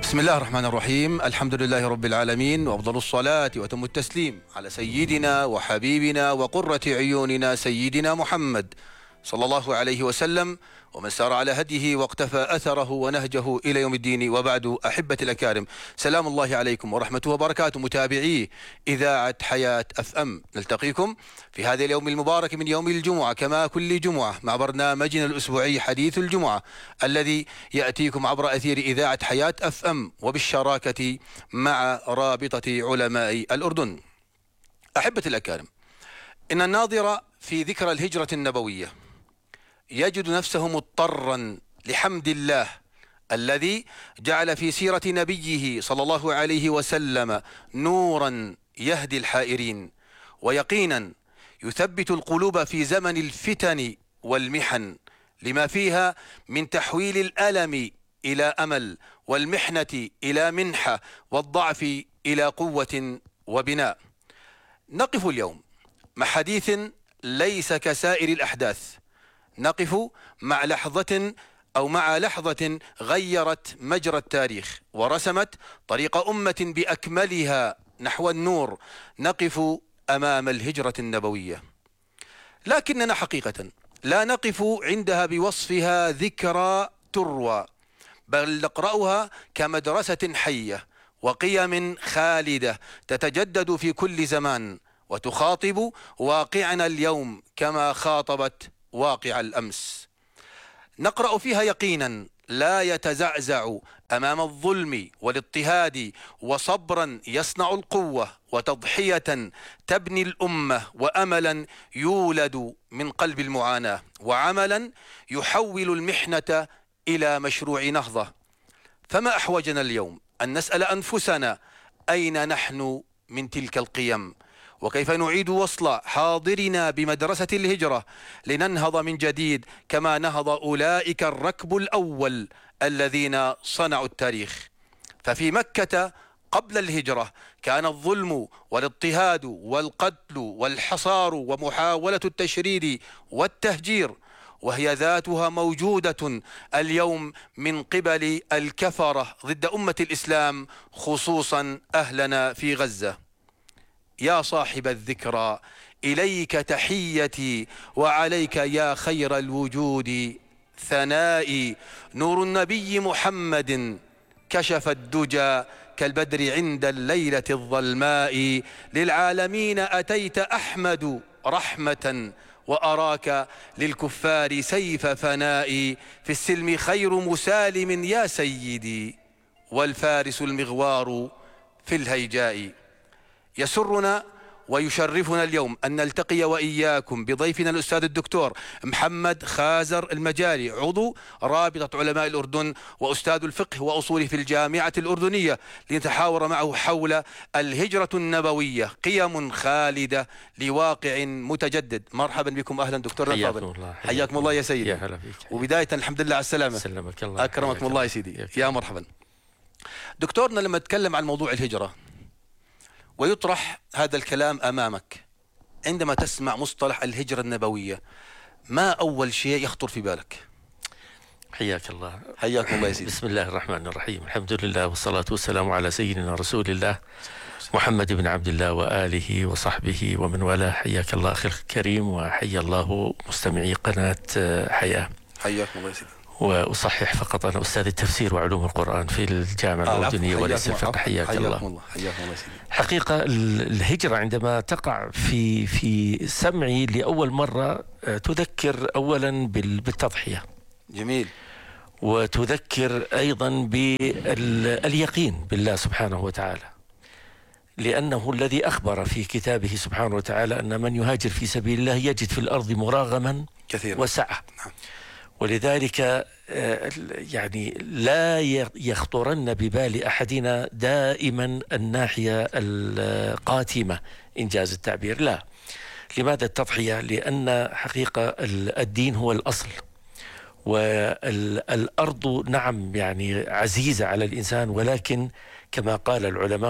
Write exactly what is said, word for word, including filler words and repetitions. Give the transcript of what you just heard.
بسم الله الرحمن الرحيم. الحمد لله رب العالمين، وأفضل الصلاة وأتم التسليم على سيدنا وحبيبنا وقرة عيوننا سيدنا محمد صلى الله عليه وسلم، ومن سار على هديه واقتفى أثره ونهجه إلى يوم الدين. وبعد، أحبة الأكارم، سلام الله عليكم ورحمته وبركاته، متابعي إذاعة حياة أف أم. نلتقيكم في هذا اليوم المبارك من يوم الجمعة كما كل جمعة مع برنامجنا الأسبوعي حديث الجمعة، الذي يأتيكم عبر أثير إذاعة حياة أف أم وبالشراكة مع رابطة علماء الأردن. أحبة الأكارم، إن الناظر في ذكرى الهجرة النبوية يجد نفسه مضطرا لحمد الله الذي جعل في سيرة نبيه صلى الله عليه وسلم نورا يهدي الحائرين، ويقينا يثبت القلوب في زمن الفتن والمحن، لما فيها من تحويل الألم إلى أمل، والمحنة إلى منحة، والضعف إلى قوة وبناء. نقف اليوم مع حديث ليس كسائر الأحداث، نقف مع لحظة أو مع لحظة غيرت مجرى التاريخ ورسمت طريق أمة بأكملها نحو النور. نقف أمام الهجرة النبوية، لكننا حقيقة لا نقف عندها بوصفها ذكرى تروى، بل نقرأها كمدرسة حية وقيم خالدة تتجدد في كل زمان، وتخاطب واقعنا اليوم كما خاطبت واقع الأمس. نقرأ فيها يقينا لا يتزعزع أمام الظلم والاضطهاد، وصبرا يصنع القوة، وتضحية تبني الأمة، وأملا يولد من قلب المعاناة، وعملا يحول المحنة إلى مشروع نهضة. فما أحوجنا اليوم أن نسأل أنفسنا أين نحن من تلك القيم، وكيف نعيد وصل حاضرنا بمدرسة الهجرة لننهض من جديد كما نهض أولئك الركب الأول الذين صنعوا التاريخ. ففي مكة قبل الهجرة كان الظلم والاضطهاد والقتل والحصار ومحاولة التشريد والتهجير، وهي ذاتها موجودة اليوم من قبل الكفرة ضد أمة الإسلام، خصوصا أهلنا في غزة. يا صاحب الذكرى إليك تحيتي، وعليك يا خير الوجود ثنائي. نور النبي محمد كشف الدجى كالبدر عند الليلة الظلماء، للعالمين أتيت أحمد رحمة، وأراك للكفار سيف فنائي. في السلم خير مسالم يا سيدي، والفارس المغوار في الهيجاء. يسرنا ويشرفنا اليوم أن نلتقي وإياكم بضيفنا الأستاذ الدكتور محمد خازر المجاري، عضو رابطة علماء الأردن وأستاذ الفقه وأصوله في الجامعة الأردنية، لنتحاور معه حول الهجرة النبوية، قيم خالدة لواقع متجدد. مرحبا بكم، أهلا دكتور. حياكم الله. حياكم الله يا سيدي. يا هلا فيك. وبداية الحمد لله على السلامة. سلمك الله. أكرمكم الله يا سيدي. يا مرحبا دكتورنا. لما نتكلم عن موضوع الهجرة ويطرح هذا الكلام أمامك، عندما تسمع مصطلح الهجرة النبوية، ما أول شيء يخطر في بالك؟ حياك الله. حياكم الله يا سيدي. بسم الله الرحمن الرحيم، الحمد لله والصلاة والسلام على سيدنا رسول الله محمد بن عبد الله وآله وصحبه ومن والاه. حياك الله أخي الكريم، وحيا الله مستمعي قناة حياة. حياكم الله يا سيدي. وأصحح فقط، أنا أستاذ التفسير وعلوم القرآن في الجامعة الأردنية وليس الفقه. حياك الله. الله. حياكم الله سيدي. حقيقة الهجرة عندما تقع في في سمعي لأول مرة تذكر أولا بالتضحية. جميل. وتذكر أيضا باليقين بالله سبحانه وتعالى، لأنه الذي أخبر في كتابه سبحانه وتعالى أن من يهاجر في سبيل الله يجد في الأرض مراغما كثيرا وسعة. نعم. ولذلك يعني لا يخطرن ببال أحدنا دائما الناحية القاتمة إنجاز التعبير، لا. لماذا التضحية؟ لأن حقيقة الدين هو الأصل، والأرض نعم يعني عزيزة على الإنسان، ولكن كما قال العلماء